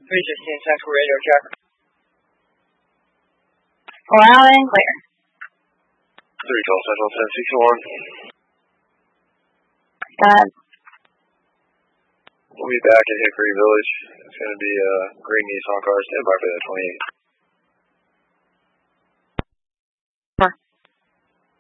316 Central Radio Check. Loud and clear. 312 Central 1061. Go ahead. We'll be back in Hickory Village. It's going to be a green Nissan car. Stand by for the 28.